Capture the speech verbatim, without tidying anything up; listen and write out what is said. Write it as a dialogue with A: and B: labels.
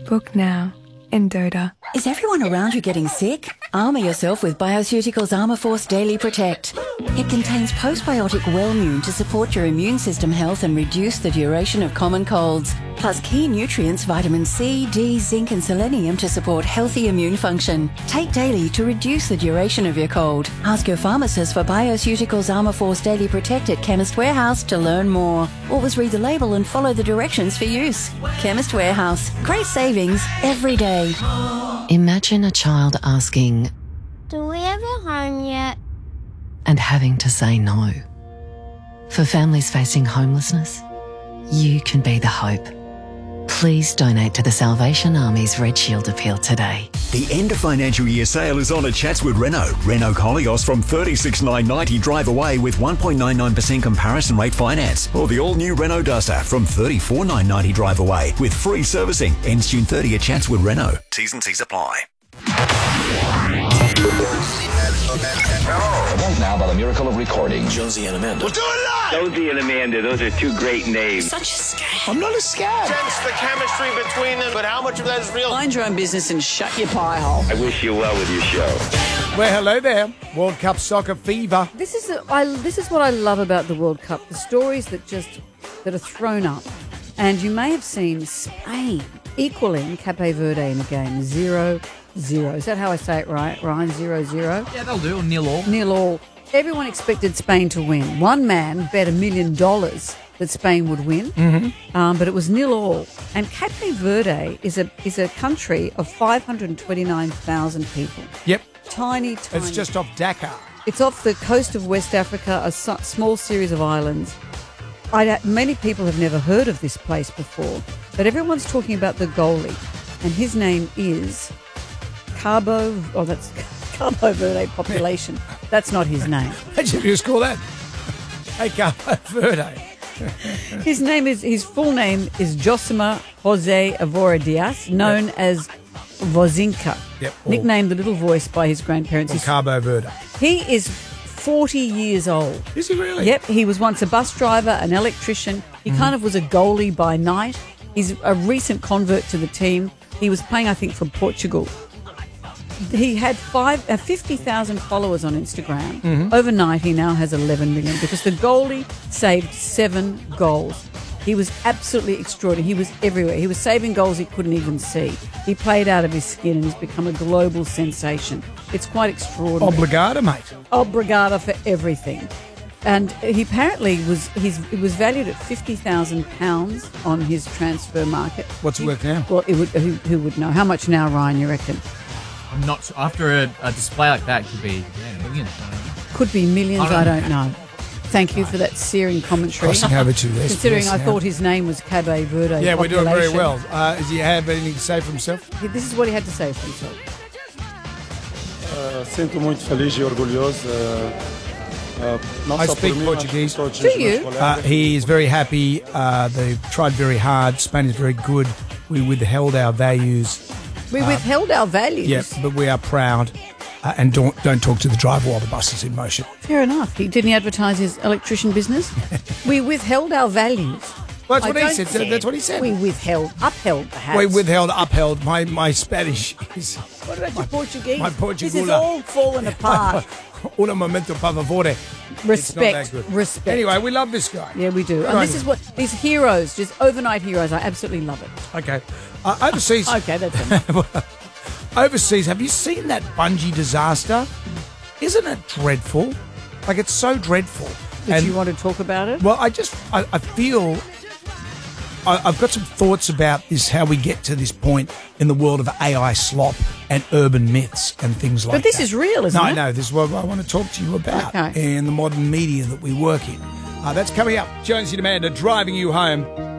A: Book now in Doda.
B: Is everyone around you getting sick? Armour yourself with Bioceuticals Armour Force Daily Protect. It contains postbiotic Wellmune to support your immune system health and reduce the duration of common colds. Plus key nutrients vitamin C, D, zinc and selenium to support healthy immune function. Take daily to reduce the duration of your cold. Ask your pharmacist for Bioceuticals Armour Force Daily Protect at Chemist Warehouse to learn more. Always read the label and follow the directions for use. Chemist Warehouse. Great savings every day.
C: Imagine a child asking,
D: "Do we have a home yet?"
C: and having to say no. For families facing homelessness, you can be the hope. Please donate to the Salvation Army's Red Shield appeal today.
E: The end of financial year sale is on at Chatswood Renault. Renault Koleos from thirty-six thousand nine hundred ninety drive away with one point nine nine percent comparison rate finance. Or the all-new Renault Duster from thirty-four thousand nine hundred ninety drive away with free servicing. Ends June thirtieth at Chatswood Renault. T's and C's apply.
F: Right now, by the miracle of recording,
G: Josie and Amanda.
H: We'll do it live!
I: Josie and Amanda, those are two great names.
D: Such a scam.
H: I'm not a scam. Sense the chemistry between them, but how much of that is real?
J: Mind your own business and shut your pie hole.
I: I wish you well with your show.
K: Well, hello there. World Cup soccer fever.
L: This is a, I, this is what I love about the World Cup. The stories that just that are thrown up, and you may have seen Spain equaling Cape Verde in a game zero zero. Is that how I say it right, Ryan? Zero zero.
M: Yeah, they'll do. Nil all.
L: Nil all. Everyone expected Spain to win. One man bet a million dollars that Spain would win,
K: mm-hmm.
L: um, but it was nil all. And Cape Verde is a is a country of five hundred twenty-nine thousand people.
K: Yep.
L: Tiny, tiny.
K: It's just off Dakar.
L: It's off the coast of West Africa, a su- small series of islands. I, many people have never heard of this place before, but everyone's talking about the goalie, and his name is Cabo. Oh, that's Cabo Verde population. That's not his name.
K: Imagine if you just call that. Hey, Cabo Verde.
L: His name is his full name is Josima Jose Avora Diaz, known
K: yep.
L: as Vozinka,
K: yep.
L: nicknamed the Little Voice by his grandparents.
K: Or Cabo Verde.
L: He is forty years old.
K: Is he really?
L: Yep. He was once a bus driver, an electrician. He mm. kind of was a goalie by night. He's a recent convert to the team. He was playing, I think, for Portugal. He had five, uh, fifty thousand followers on Instagram.
K: Mm-hmm.
L: Overnight, he now has eleven million because the goalie saved seven goals. He was absolutely extraordinary. He was everywhere. He was saving goals he couldn't even see. He played out of his skin and he's become a global sensation. It's quite extraordinary.
K: Obrigado, mate.
L: Obrigado for everything. And he apparently was he's it was valued at fifty thousand pounds on his transfer market.
K: What's it worth now?
L: Well, it would, who, who would know? How much now, Ryan, you reckon?
M: I'm not sure. After a, a display like that, could be yeah, millions. I don't know.
L: Could be millions, I
M: I
L: don't,
M: don't
L: know. Thank you for that searing commentary.
K: Crossing over to this.
L: Considering
K: yes,
L: I
K: now.
L: thought his name was Cape Verde.
K: Yeah, we're doing very
L: population.
K: well. Uh, does he have anything to say for himself?
L: This is what he had to say for himself.
N: Uh, sinto muito feliz e orgulhoso. Uh, uh,
K: I speak Portuguese.
L: Do you?
K: Uh, he is very happy. Uh, they've tried very hard. Spain is very good. We withheld our values.
L: We
K: uh,
L: withheld our values.
K: Yes, yeah, but we are proud. Uh, and don't don't talk to the driver while the bus is in motion.
L: Fair enough. He didn't he advertise his electrician business. We withheld our values.
K: Well, that's
L: I
K: what he
L: don't
K: said.
L: say
K: That's what he said.
L: We withheld, upheld perhaps.
K: We withheld, upheld. My my Spanish is.
L: What about your Portuguese?
K: My Portuguese.
L: This is all fallen apart.
K: Un momento per favore.
L: Respect, respect.
K: Anyway, we love this guy.
L: Yeah, we do.
K: Good
L: and
K: on
L: this
K: him.
L: is what these heroes, just overnight heroes. I absolutely love it.
K: Okay, uh, overseas.
L: Okay, that's enough.
K: Overseas, have you seen that bungee disaster? Isn't it dreadful? Like, it's so dreadful.
L: Did
K: And-
L: you want to talk about it?
K: Well, I just, I, I feel, I, I've got some thoughts about this, how we get to this point in the world of A I slop and urban myths and things like that.
L: But this is real, isn't
K: no,
L: it?
K: No, this is what I want to talk to you about
L: Okay.
K: in the modern media that we work in. Uh, that's coming up. Jonesy and Amanda driving you home.